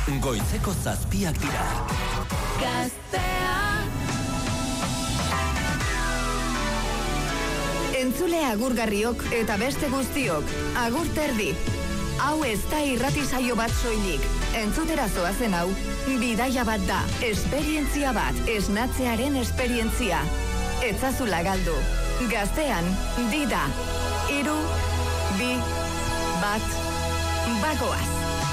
goizeko 7 dira. Gaztea. Entzule agurgarriok eta beste guztiok, agur terdi. Hau ez da irrati saio bat soilik. Entzutera zoazen hau, bidaia bat da, esperientzia bat, esnatzearen esperientzia. Etzazula galdu. Gaztean, dida. 3, 2, 1, bagoaz.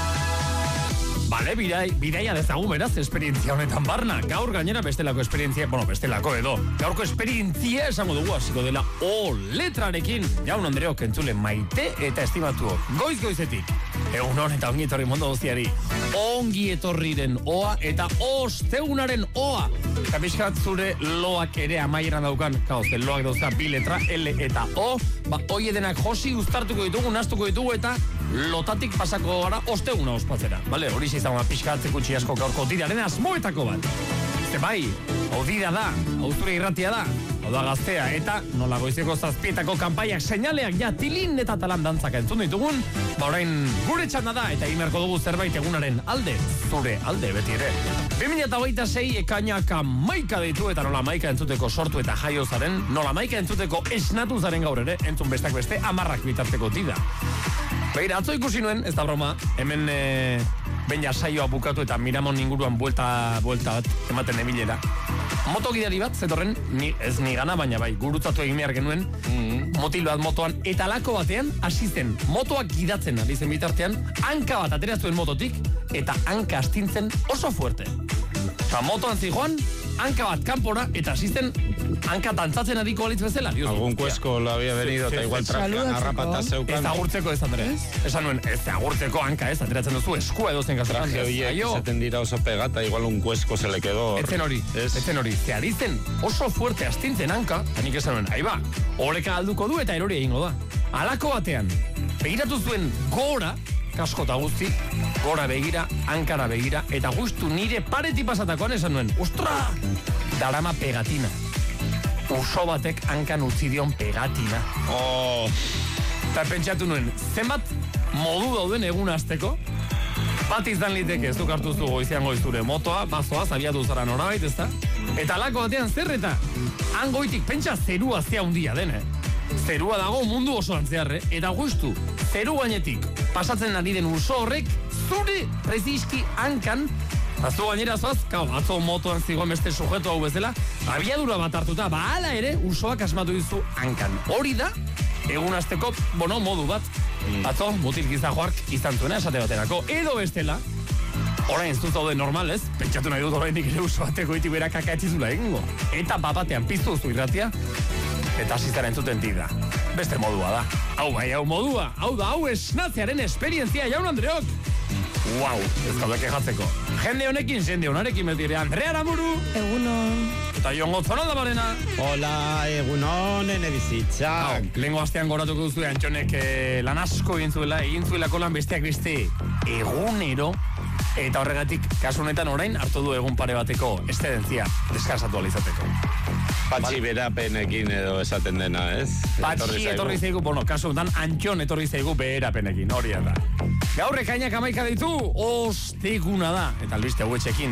Bale, bidaia dezagun beraz, esperientzia honetan barna. Gaur gainera bestelako esperientzia, bestelako edo. Gaurko esperientzia esango dugu hasiko dela O letrarekin. Jaun Andreok entzule maite eta estimatuok. Goizetik. Egunon eta ongi etorri mondo guztiari. Ongi etorriren oa eta ostegunaren oa. Eta pixkat zure loak ere amaieran daukan. Kaoz, loak dauzka 2 letra, L eta O. Hoi edenak josi uztartuko ditugu, nastuko ditugu eta lotatik pasako gara osteguna ospatzera. Bale, hori izan pixkat kutsi asko gaurko diraren asmoetako bat. Ze bai, hau dira da, hau zure irratia da, hau da Gaztea, eta nola goizeko 7etako kanpaiak seinaleak ja tilin eta talan dantzaka entzun ditugun, orain gure txanda da eta imerko dugu zerbait egunaren alde, zure alde beti ere. 2026 ekainak 11 ditu eta nola 11 entzuteko sortu eta jaio zaren, nola 11 entzuteko esnatu zaren gaur ere, entzun bestak beste 10 bitarteko dira. Begira, atzo ikusi nuen, ez da broma, hemen baina saioa bukatu eta Miramon inguruan buelta bat ematen ebilera. Motogidari bat, zetorren, ez ni gana, baina bai, gurutzatu egin behar genuen, motil bat motoan, eta lako batean, hasi zen, motoak gidatzen ari zen bitartean, hanka bat aterazuen mototik, eta hanka astintzen oso fuerte. Motoan zijoan, hanka bat kanpora, eta hasi zen, hanka dantzatzen adiko alitz bezala. Algún kuesko lo había venido, eta igual trajean arrapata zeukan. Ez agurtzeko ez, Andres. Esan nuen, ez agurtzeko hanka ez, ateratzen duzu, eskua edozen gaztetan. Traje horiek izaten dira oso pegata, igual un kuesko se le quedó. Etzen hori. Ze ari zen oso fuerte astintzen hanka, hanik esan nuen, aiba, oreka alduko du eta erori egingo da. Alako batean, begiratu zuen gora, kaskota guzti, gora begira, hankara begira, eta guztu nire pareti pasatakoan esan nuen, ostra, darama pegatina. Uso batek hankan utzi dion pegatina. Eta pentsatu nuen, zenbat modu dauden egun hasteko, bat izan liteke ez duk hartuzu goizean goizure motoa, bazoaz, abiatu zara norabait, ez da? Eta alako batean zer eta hangoitik pentsa zerua zea hundia den, Zerua dago mundu osoan zehar, eta guztu, zeru gainetik pasatzen ari den urso horrek, zure preziski hankan, azu gainera zoaz, atzo motoan zigoen beste sujeto hau bezala, abiadura bat hartuta, hala ere, ursoak asmatu dizu hankan. Hori da, egun hasteko, modu bat, atzo, mutil gizajoark izan zuena esate baterako, edo bestela, orain ez dut haude normal, ez? Pentsatu nahi dut orain ere urso bateko iti bera kakaetzizula egingo. Eta bapatean piztu zu irratia, eta asizara entzuten tida. Beste modua da. Hau bai, hau modua. Hau da, hau esnatzearen esperientzia, Jaun Andreok. Wow, ez gaude kejatzeko. Jende honekin, jende honarekin betire. Andrea Aramuru. Egunon. Eta Jon Gotzona da barena. Hola, egunon, ene bizitzak. Lehengo astean goratuko duzu Antxonek lan asko egin zuelako lan besteak beste egunero. Eta horregatik, kasu honetan orain, hartu du egun pare bateko eszedentzia deskansatu alizateko. Patxi berapenekin edo esaten dena, ez? Patxi etorri zaigu, kasu honetan Antxon etorri zaigu beherapenekin, hori da. Gaur ekainak 11 ditu, osteguna da. Eta albiste hauetxekin